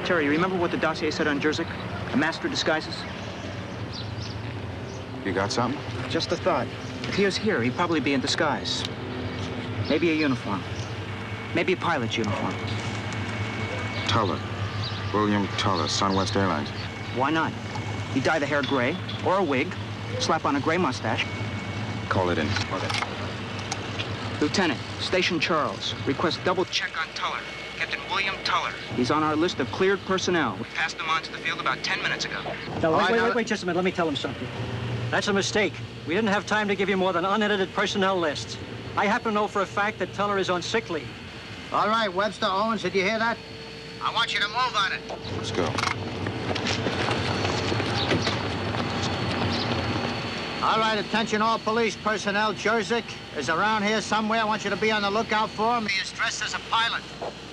Terry, you remember what the dossier said on Jerzyk? A master of disguises? You got something? Just a thought. If he was here, he'd probably be in disguise. Maybe a uniform. Maybe a pilot's uniform. Tuller. William Tuller, SunWest Airlines. Why not? He'd dye the hair gray, or a wig, slap on a gray mustache. Call it in. Okay. Lieutenant, Station Charles. Request double check on Tuller. Captain William Tuller. He's on our list of cleared personnel. We passed him onto the field about 10 minutes ago. No, wait, just a minute. Let me tell him something. That's a mistake. We didn't have time to give you more than unedited personnel lists. I happen to know for a fact that Tuller is on sick leave. All right, Webster, Owens, did you hear that? I want you to move on it. Let's go. All right, attention all police personnel. Jerzyk is around here somewhere. I want you to be on the lookout for him. He is dressed as a pilot.